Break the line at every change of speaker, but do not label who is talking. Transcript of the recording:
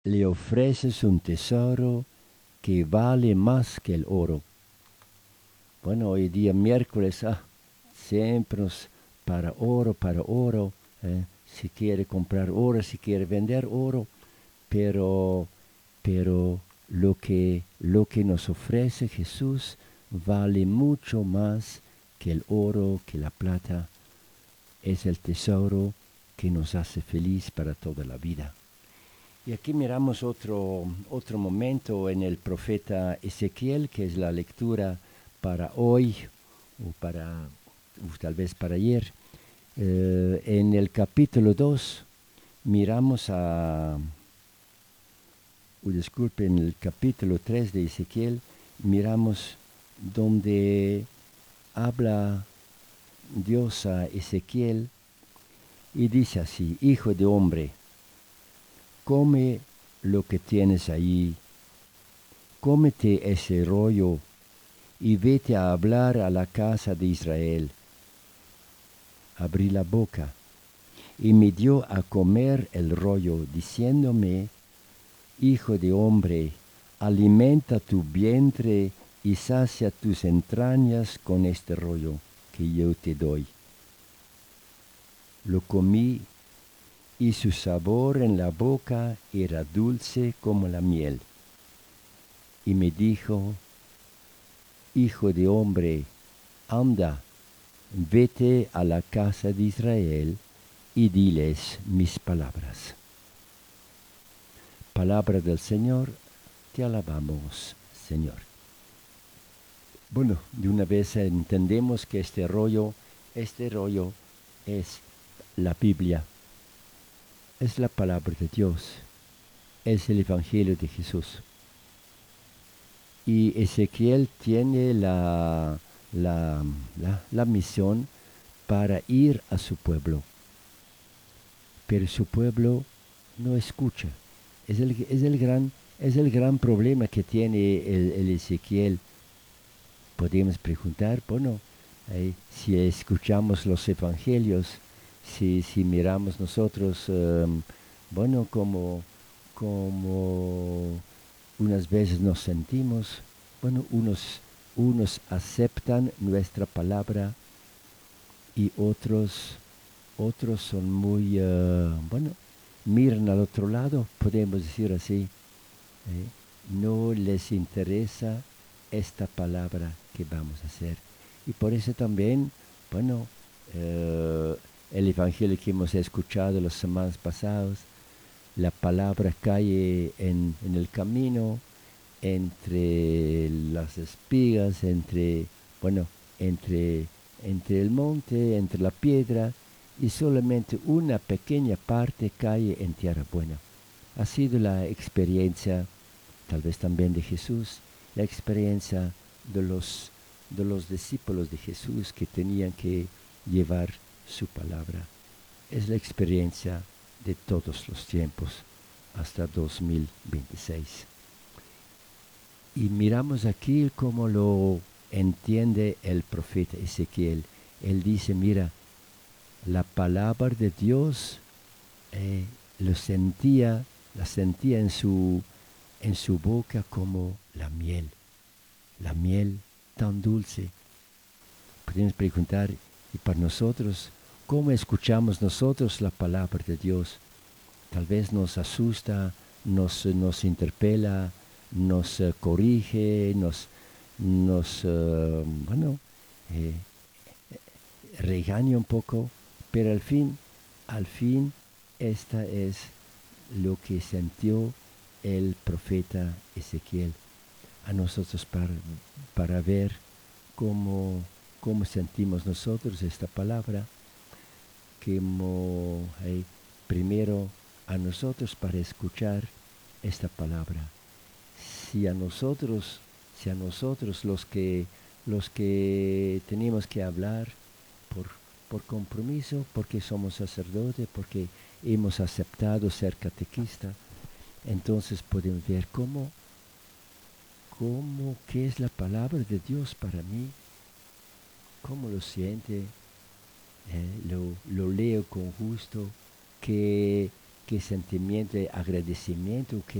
le ofreces un tesoro que vale más que el oro. Bueno, hoy día miércoles, siempre para oro, si quiere comprar oro, si quiere vender oro, pero, pero lo que nos ofrece Jesús vale mucho más que el oro, que la plata. Es el tesoro que nos hace feliz para toda la vida. Y aquí miramos otro momento en el profeta Ezequiel, que es la lectura para hoy o tal vez para ayer. En el capítulo 2 miramos en el capítulo 3 de Ezequiel miramos donde habla Dios a Ezequiel y dice así: Hijo de hombre, come lo que tienes ahí, cómete ese rollo y vete a hablar a la casa de Israel. Abrí la boca y me dio a comer el rollo, diciéndome: Hijo de hombre, alimenta tu vientre y sacia tus entrañas con este rollo que yo te doy. Lo comí y su sabor en la boca era dulce como la miel. Y me dijo: Hijo de hombre, anda, vete a la casa de Israel y diles mis palabras. Palabra del Señor, te alabamos, Señor. Bueno, de una vez entendemos que este rollo es la Biblia, es la palabra de Dios, es el Evangelio de Jesús. Y Ezequiel tiene la misión para ir a su pueblo, pero su pueblo no escucha. Es el gran problema que tiene el Ezequiel. Podemos preguntar, bueno, si escuchamos los evangelios, si miramos nosotros, bueno, como unas veces nos sentimos, bueno, unos aceptan nuestra palabra y otros son muy, bueno, miran al otro lado, podemos decir así. No les interesa esta palabra que vamos a hacer. Y por eso también, bueno, el evangelio que hemos escuchado las semanas pasadas, la palabra cae en el camino, entre las espigas, bueno, entre, entre el monte, entre la piedra, y solamente una pequeña parte cae en tierra buena. Ha sido la experiencia, tal vez también de Jesús, la experiencia de los discípulos de Jesús que tenían que llevar su palabra. Es la experiencia de todos los tiempos hasta 2026. Y miramos aquí cómo lo entiende el profeta Ezequiel. Él dice: mira, la palabra de Dios la sentía en su boca como la miel tan dulce. Podemos preguntar, y para nosotros, ¿cómo escuchamos nosotros la palabra de Dios? Tal vez nos asusta, nos interpela, nos corrige, bueno, eh, regaña un poco, pero al fin, esta es lo que sintió el profeta Ezequiel. A nosotros para ver cómo sentimos nosotros esta palabra, primero a nosotros para escuchar esta palabra. Si a nosotros los que tenemos que hablar por, por compromiso, porque somos sacerdotes, porque hemos aceptado ser catequista, entonces podemos ver qué es la palabra de Dios para mí, cómo lo siente, lo leo con gusto, qué qué sentimiento de agradecimiento